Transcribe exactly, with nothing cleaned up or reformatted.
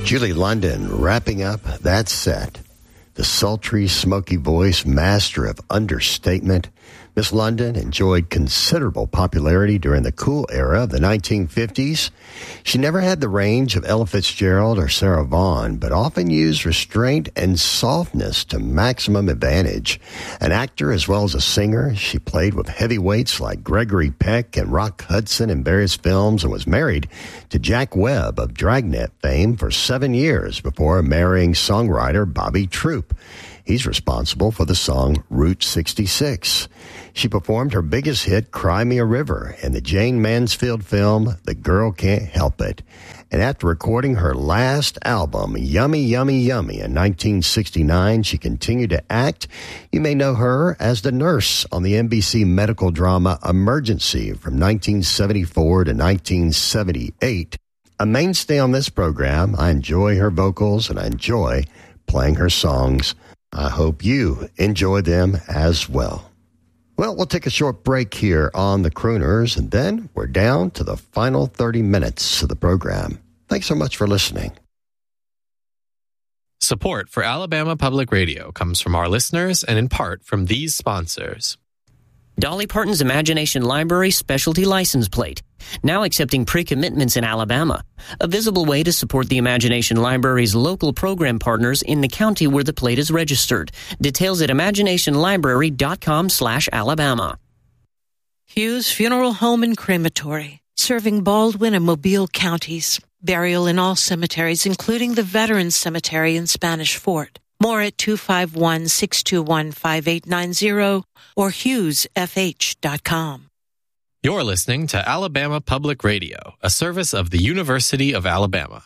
Julie London wrapping up that set. The sultry, smoky voice, master of understatement. Miss London enjoyed considerable popularity during the cool era of the nineteen fifties. She never had the range of Ella Fitzgerald or Sarah Vaughan, but often used restraint and softness to maximum advantage. An actor as well as a singer, she played with heavyweights like Gregory Peck and Rock Hudson in various films and was married to Jack Webb of Dragnet fame for seven years before marrying songwriter Bobby Troup. He's responsible for the song Route sixty-six. She performed her biggest hit, Cry Me a River, in the Jane Mansfield film, The Girl Can't Help It. And after recording her last album, Yummy, Yummy, Yummy, in nineteen sixty-nine, she continued to act. You may know her as the nurse on the N B C medical drama Emergency from nineteen seventy-four to nineteen seventy-eight. A mainstay on this program, I enjoy her vocals and I enjoy playing her songs. I hope you enjoy them as well. Well, we'll take a short break here on the Crooners, and then we're down to the final thirty minutes of the program. Thanks so much for listening. Support for Alabama Public Radio comes from our listeners and in part from these sponsors. Dolly Parton's Imagination Library Specialty License Plate, now accepting pre-commitments in Alabama. A visible way to support the Imagination Library's local program partners in the county where the plate is registered. Details at imaginationlibrary.com slash Alabama. Hughes Funeral Home and Crematory, serving Baldwin and Mobile counties. Burial in all cemeteries, including the Veterans Cemetery in Spanish Fort. More at two five one, six two one, five eight nine zero or hughes f h dot com. You're listening to Alabama Public Radio, a service of the University of Alabama.